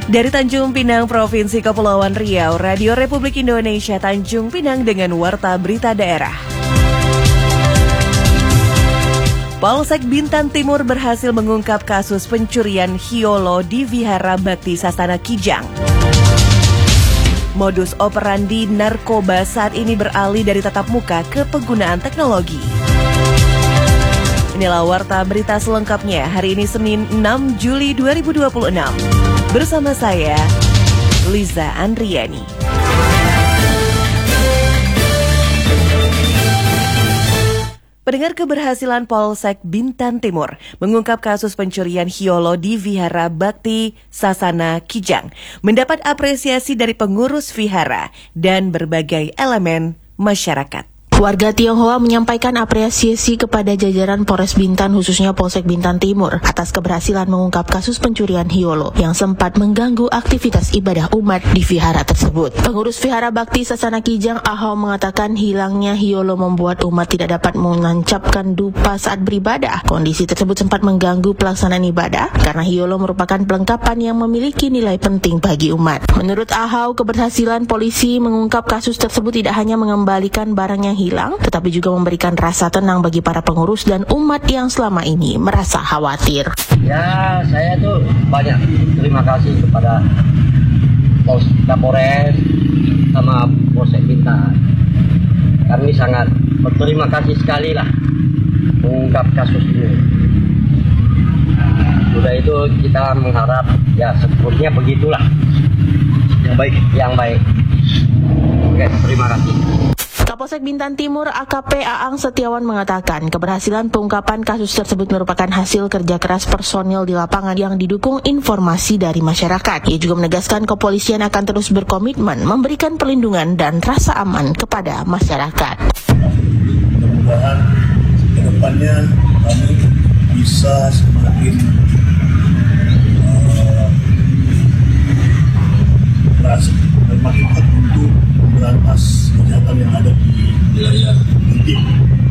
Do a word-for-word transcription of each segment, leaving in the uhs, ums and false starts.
Dari Tanjung Pinang, Provinsi Kepulauan Riau, Radio Republik Indonesia Tanjung Pinang dengan Warta Berita Daerah. Polsek Bintan Timur berhasil mengungkap kasus pencurian hiolo di Vihara Bakti Sasana Kijang. Modus operandi narkoba saat ini beralih dari tatap muka ke penggunaan teknologi. Inilah Warta Berita selengkapnya hari ini Senin enam Juli dua ribu dua puluh enam. Bersama saya, Liza Andriani. Pendengar, keberhasilan Polsek Bintan Timur mengungkap kasus pencurian hiolo di Vihara Bakti Sasana Kijang mendapat apresiasi dari pengurus vihara dan berbagai elemen masyarakat. Warga Tionghoa menyampaikan apresiasi kepada jajaran Polres Bintan, khususnya Polsek Bintan Timur, atas keberhasilan mengungkap kasus pencurian hiolo yang sempat mengganggu aktivitas ibadah umat di vihara tersebut. Pengurus Vihara Bakti Sasana Kijang, Ahau, mengatakan hilangnya hiolo membuat umat tidak dapat menancapkan dupa saat beribadah. Kondisi tersebut sempat mengganggu pelaksanaan ibadah karena hiolo merupakan perlengkapan yang memiliki nilai penting bagi umat. Menurut Ahau, keberhasilan polisi mengungkap kasus tersebut tidak hanya mengembalikan barang yang hilang, hilang, tetapi juga memberikan rasa tenang bagi para pengurus dan umat yang selama ini merasa khawatir. Ya, saya tuh banyak terima kasih kepada Pos Kapolres sama Polsek Bintan. Kami sangat berterima kasih sekali lah mengungkap kasus ini. Sudah itu kita mengharap ya seterusnya begitulah. Yang baik, yang baik. Oke, terima kasih. Kapolsek Bintan Timur A K P Aang Setiawan mengatakan keberhasilan pengungkapan kasus tersebut merupakan hasil kerja keras personil di lapangan yang didukung informasi dari masyarakat. Ia juga menegaskan kepolisian akan terus berkomitmen memberikan perlindungan dan rasa aman kepada masyarakat. Mudah-mudahan ke depannya kami bisa semakin uh, merasa semakin terbentuk berantas kejahatan yang ada di wilayah Bintan.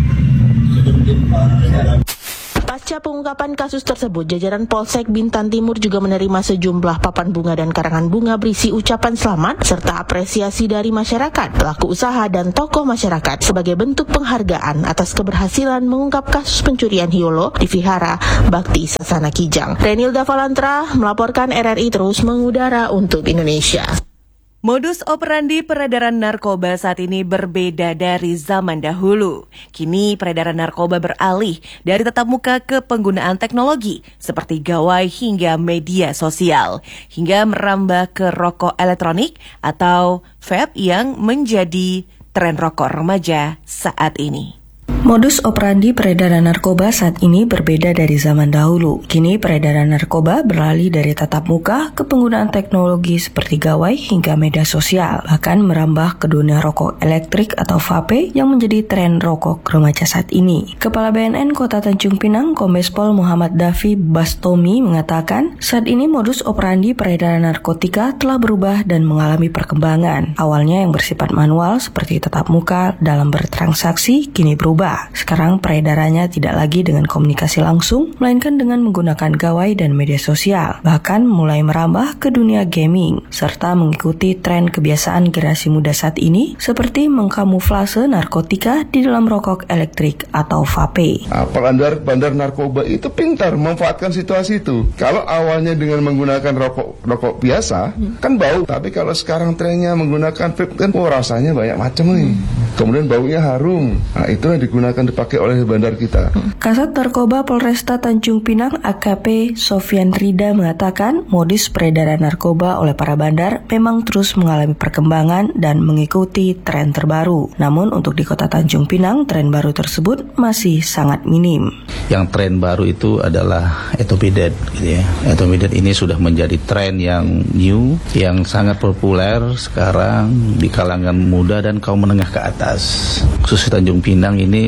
Pasca pengungkapan kasus tersebut, jajaran Polsek Bintan Timur juga menerima sejumlah papan bunga dan karangan bunga berisi ucapan selamat serta apresiasi dari masyarakat, pelaku usaha dan tokoh masyarakat sebagai bentuk penghargaan atas keberhasilan mengungkap kasus pencurian hiolo di Vihara Bakti Sasana Kijang. Renilda Valantra melaporkan R R I terus mengudara untuk Indonesia. Modus operandi peredaran narkoba saat ini berbeda dari zaman dahulu. Kini peredaran narkoba beralih dari tatap muka ke penggunaan teknologi seperti gawai hingga media sosial, hingga merambah ke rokok elektronik atau vape yang menjadi tren rokok remaja saat ini. Modus operandi peredaran narkoba saat ini berbeda dari zaman dahulu. Kini peredaran narkoba beralih dari tatap muka ke penggunaan teknologi seperti gawai hingga media sosial, bahkan merambah ke dunia rokok elektrik atau vape yang menjadi tren rokok remaja saat ini. Kepala B N N Kota Tanjung Pinang, Kombes Pol Muhammad Davi Bastomi mengatakan, saat ini modus operandi peredaran narkotika telah berubah dan mengalami perkembangan. Awalnya yang bersifat manual seperti tatap muka dalam bertransaksi kini berubah. Sekarang peredarannya tidak lagi dengan komunikasi langsung, melainkan dengan menggunakan gawai dan media sosial, bahkan mulai merambah ke dunia gaming, serta mengikuti tren kebiasaan generasi muda saat ini, seperti mengkamuflase narkotika di dalam rokok elektrik atau vape. Nah, bandar-bandar narkoba itu pintar memanfaatkan situasi itu. Kalau awalnya dengan menggunakan rokok rokok biasa, hmm. kan bau, tapi kalau sekarang trennya menggunakan vape kan, oh rasanya banyak macam nih. Kemudian baunya harum. Nah, itu yang digunakan akan dipakai oleh bandar kita. Kasat Narkoba Polresta Tanjung Pinang A K P Sofian Rida mengatakan modus peredaran narkoba oleh para bandar memang terus mengalami perkembangan dan mengikuti tren terbaru. Namun untuk di Kota Tanjung Pinang, tren baru tersebut masih sangat minim. Yang tren baru itu adalah etopidet, gitu ya. Etopidet ini sudah menjadi tren yang new, yang sangat populer sekarang di kalangan muda dan kaum menengah ke atas. Khusus Tanjung Pinang ini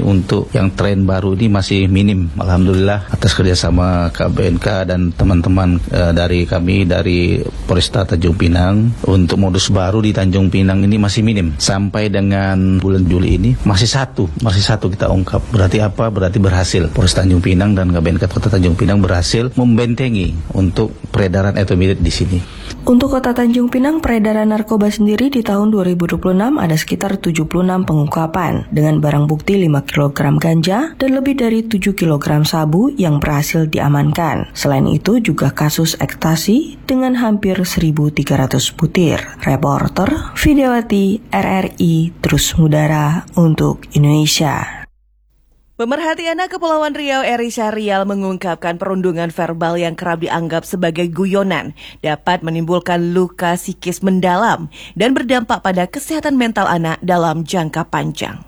untuk yang tren baru ini masih minim. Alhamdulillah atas kerjasama K B N K dan teman-teman uh, dari kami dari Polresta Tanjung Pinang, untuk modus baru di Tanjung Pinang ini masih minim. Sampai dengan bulan Juli ini masih satu, masih satu kita ungkap. Berarti apa? Berarti berhasil. Polresta Tanjung Pinang dan K B N K Kota Tanjung Pinang berhasil membentengi untuk peredaran intermediate di sini. Untuk Kota Tanjung Pinang, peredaran narkoba sendiri di tahun dua ribu dua puluh enam ada sekitar tujuh puluh enam pengungkapan dengan barang bukti lima kilogram ganja dan lebih dari tujuh kilogram sabu yang berhasil diamankan. Selain itu juga kasus ekstasi dengan hampir seribu tiga ratus butir. Reporter Videowati R R I Terus Mudara untuk Indonesia. Pemerhati anak Kepulauan Riau Eri Syahrial mengungkapkan perundungan verbal yang kerap dianggap sebagai guyonan dapat menimbulkan luka psikis mendalam dan berdampak pada kesehatan mental anak dalam jangka panjang.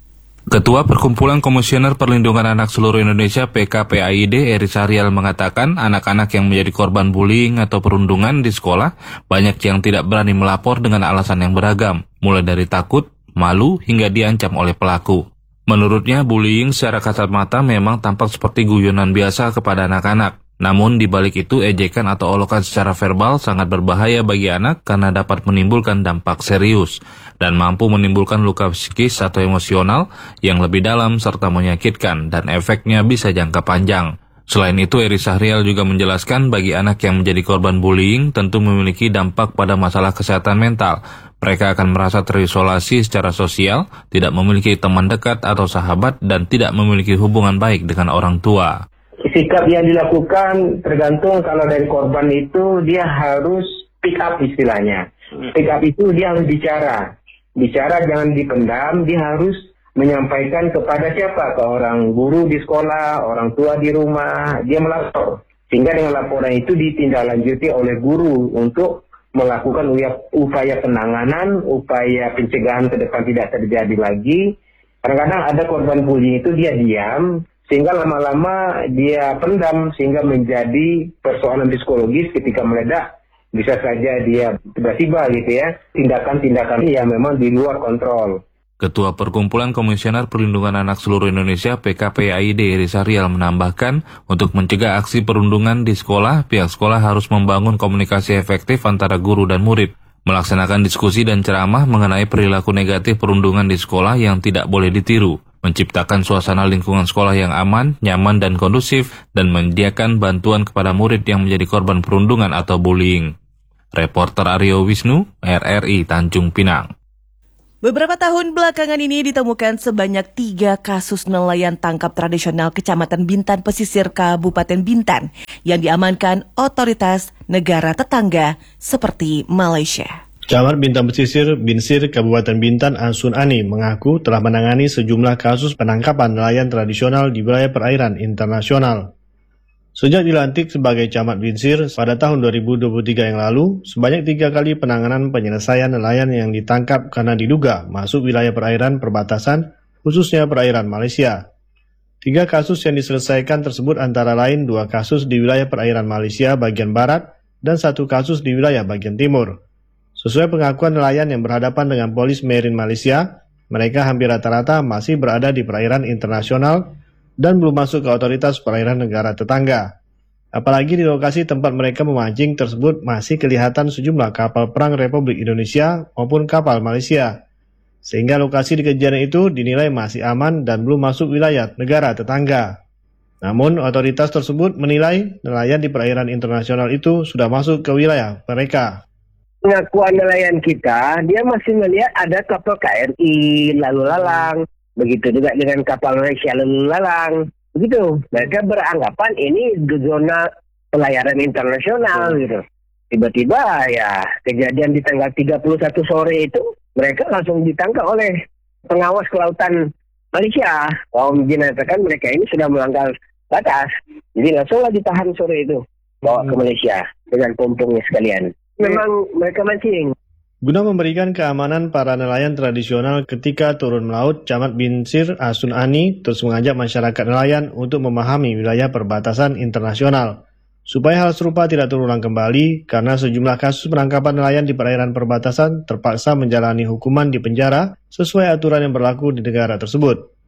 Ketua Perkumpulan Komisioner Perlindungan Anak Seluruh Indonesia P K P A I D Eri Syahrial mengatakan anak-anak yang menjadi korban bullying atau perundungan di sekolah banyak yang tidak berani melapor dengan alasan yang beragam, mulai dari takut, malu hingga diancam oleh pelaku. Menurutnya, bullying secara kasat mata memang tampak seperti guyonan biasa kepada anak-anak. Namun, di balik itu, ejekan atau olokan secara verbal sangat berbahaya bagi anak karena dapat menimbulkan dampak serius dan mampu menimbulkan luka psikis atau emosional yang lebih dalam serta menyakitkan dan efeknya bisa jangka panjang. Selain itu, Eri Syahrial juga menjelaskan bagi anak yang menjadi korban bullying tentu memiliki dampak pada masalah kesehatan mental. Mereka akan merasa terisolasi secara sosial, tidak memiliki teman dekat atau sahabat, dan tidak memiliki hubungan baik dengan orang tua. Sikap yang dilakukan tergantung kalau dari korban itu dia harus pick up istilahnya. Pick up itu dia harus bicara. Bicara jangan dipendam, dia harus menyampaikan kepada siapa? Ke orang guru di sekolah, orang tua di rumah, dia melapor. Sehingga dengan laporan itu ditindaklanjuti oleh guru untuk melakukan upaya penanganan, upaya pencegahan ke depan tidak terjadi lagi. Kadang-kadang ada korban bullying itu dia diam, sehingga lama-lama dia pendam, sehingga menjadi persoalan psikologis ketika meledak. Bisa saja dia tiba-tiba gitu ya, tindakan-tindakan yang memang di luar kontrol. Ketua Perkumpulan Komisioner Perlindungan Anak Seluruh Indonesia P K P A I D Eri Syahrial menambahkan, untuk mencegah aksi perundungan di sekolah, pihak sekolah harus membangun komunikasi efektif antara guru dan murid, melaksanakan diskusi dan ceramah mengenai perilaku negatif perundungan di sekolah yang tidak boleh ditiru, menciptakan suasana lingkungan sekolah yang aman, nyaman dan kondusif, dan menyediakan bantuan kepada murid yang menjadi korban perundungan atau bullying. Reporter Aryo Wisnu, R R I Tanjung Pinang. Beberapa tahun belakangan ini ditemukan sebanyak tiga kasus nelayan tangkap tradisional Kecamatan Bintan Pesisir Kabupaten Bintan yang diamankan otoritas negara tetangga seperti Malaysia. Camat Bintan Pesisir Binsir Kabupaten Bintan Ansun Ani mengaku telah menangani sejumlah kasus penangkapan nelayan tradisional di wilayah perairan internasional. Sejak dilantik sebagai Camat Binsir pada tahun dua ribu dua puluh tiga yang lalu, sebanyak tiga kali penanganan penyelesaian nelayan yang ditangkap karena diduga masuk wilayah perairan perbatasan, khususnya perairan Malaysia. Tiga kasus yang diselesaikan tersebut antara lain dua kasus di wilayah perairan Malaysia bagian barat dan satu kasus di wilayah bagian timur. Sesuai pengakuan nelayan yang berhadapan dengan Polis Marine Malaysia, mereka hampir rata-rata masih berada di perairan internasional dan belum masuk ke otoritas perairan negara tetangga. Apalagi di lokasi tempat mereka memancing tersebut masih kelihatan sejumlah kapal perang Republik Indonesia maupun kapal Malaysia. Sehingga lokasi di kejadian itu dinilai masih aman dan belum masuk wilayah negara tetangga. Namun otoritas tersebut menilai nelayan di perairan internasional itu sudah masuk ke wilayah mereka. Pengakuan nelayan kita, dia masih melihat ada kapal K R I lalu lalang. Begitu juga dengan kapal Malaysia lalu lalang. Begitu. Mereka beranggapan ini zona pelayaran internasional gitu. Tiba-tiba ya kejadian di tanggal tiga puluh satu sore itu mereka langsung ditangkap oleh pengawas kelautan Malaysia. Kalau menyatakan mereka ini sudah melanggar batas. Jadi langsunglah ditahan sore itu. Bawa ke Malaysia dengan pompongnya sekalian. Memang mereka mancing. Guna memberikan keamanan para nelayan tradisional ketika turun melaut, Camat Binsir Asun Ani terus mengajak masyarakat nelayan untuk memahami wilayah perbatasan internasional. Supaya hal serupa tidak terulang kembali, karena sejumlah kasus penangkapan nelayan di perairan perbatasan terpaksa menjalani hukuman di penjara sesuai aturan yang berlaku di negara tersebut.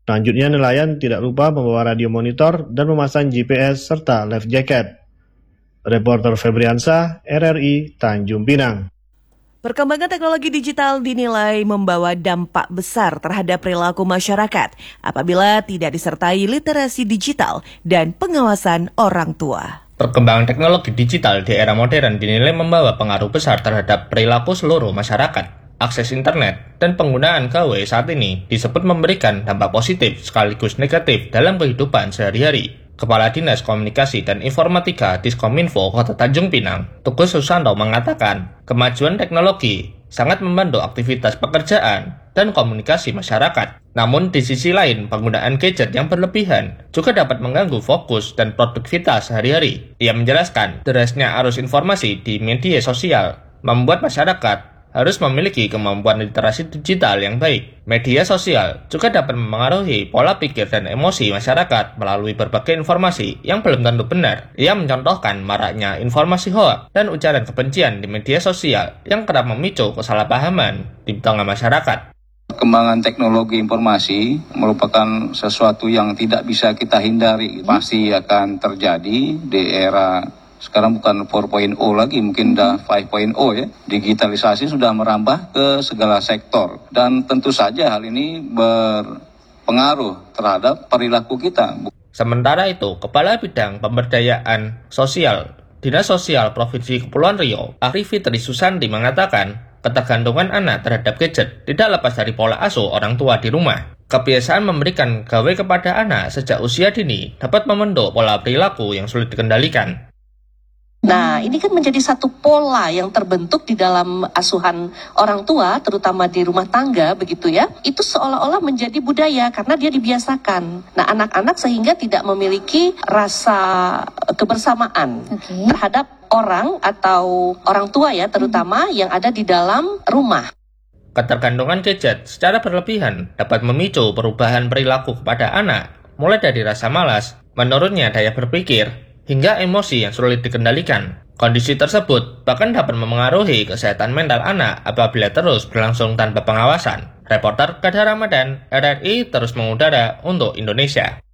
Selanjutnya, nelayan tidak lupa membawa radio monitor dan memasang G P S serta life jacket. Reporter Febriansa, R R I, Tanjung Pinang. Perkembangan teknologi digital dinilai membawa dampak besar terhadap perilaku masyarakat apabila tidak disertai literasi digital dan pengawasan orang tua. Perkembangan teknologi digital di era modern dinilai membawa pengaruh besar terhadap perilaku seluruh masyarakat. Akses internet dan penggunaan gawai saat ini disebut memberikan dampak positif sekaligus negatif dalam kehidupan sehari-hari. Kepala Dinas Komunikasi dan Informatika Diskominfo Kota Tanjung Pinang, Tugus Susanto mengatakan, kemajuan teknologi sangat membantu aktivitas pekerjaan dan komunikasi masyarakat. Namun di sisi lain, penggunaan gadget yang berlebihan juga dapat mengganggu fokus dan produktivitas sehari-hari. Ia menjelaskan, derasnya arus informasi di media sosial membuat masyarakat harus memiliki kemampuan literasi digital yang baik. Media sosial juga dapat memengaruhi pola pikir dan emosi masyarakat melalui berbagai informasi yang belum tentu benar. Ia mencontohkan maraknya informasi hoaks dan ujaran kebencian di media sosial yang kerap memicu kesalahpahaman di tengah masyarakat. Perkembangan teknologi informasi merupakan sesuatu yang tidak bisa kita hindari. Pasti akan terjadi di era sekarang bukan empat titik nol lagi, mungkin udah lima titik nol ya. Digitalisasi sudah merambah ke segala sektor. Dan tentu saja hal ini berpengaruh terhadap perilaku kita. Sementara itu, Kepala Bidang Pemberdayaan Sosial Dinas Sosial Provinsi Kepulauan Riau, Arifit Trisusanti mengatakan, ketergantungan anak terhadap gadget tidak lepas dari pola asuh orang tua di rumah. Kebiasaan memberikan gawe kepada anak sejak usia dini dapat membentuk pola perilaku yang sulit dikendalikan. Nah, ini kan menjadi satu pola yang terbentuk di dalam asuhan orang tua, terutama di rumah tangga, begitu ya. Itu seolah-olah menjadi budaya karena dia dibiasakan. Nah, anak-anak sehingga tidak memiliki rasa kebersamaan okay. terhadap orang atau orang tua ya, terutama hmm. yang ada di dalam rumah. Ketergantungan gadget secara berlebihan dapat memicu perubahan perilaku kepada anak, mulai dari rasa malas, menurunnya daya berpikir, hingga emosi yang sulit dikendalikan. Kondisi tersebut bahkan dapat memengaruhi kesehatan mental anak apabila terus berlangsung tanpa pengawasan. Reporter Kadha Ramadan, R R I terus mengudara untuk Indonesia.